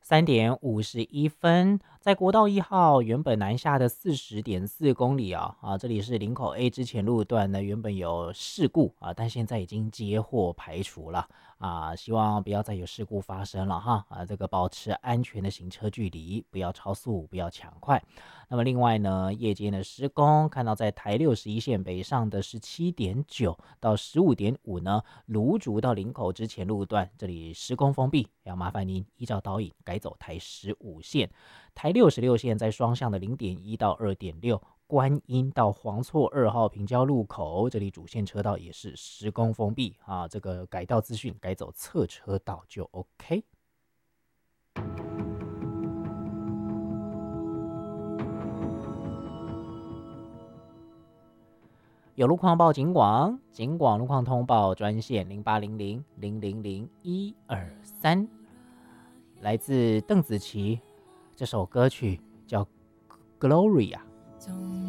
3点51分，在国道1号原本南下的40.4公里这里是林口 A 之前路段呢，原本有事故但现在已经接获排除了希望不要再有事故发生了这个保持安全的行车距离，不要超速，不要抢快。那么另外呢，夜间的施工，看到在台61线北上的17.9到15.5呢，芦竹到林口之前路段，这里施工封闭，要麻烦您依照导引改走台15线。台66线在双向的0.1到2.6，观音到黄厝2号平交路口，这里主线车道也是施工封闭这个改道资讯改走侧车道就 OK。有路况报警广，警广路况通报专线0800000123，来自邓紫棋，这首歌曲叫《Gloria》。